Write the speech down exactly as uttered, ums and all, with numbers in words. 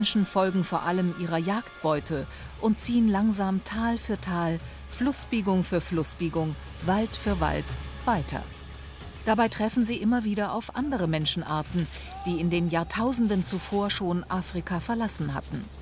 Menschen folgen vor allem ihrer Jagdbeute und ziehen langsam Tal für Tal, Flussbiegung für Flussbiegung, Wald für Wald weiter. Dabei treffen sie immer wieder auf andere Menschenarten, die in den Jahrtausenden zuvor schon Afrika verlassen hatten.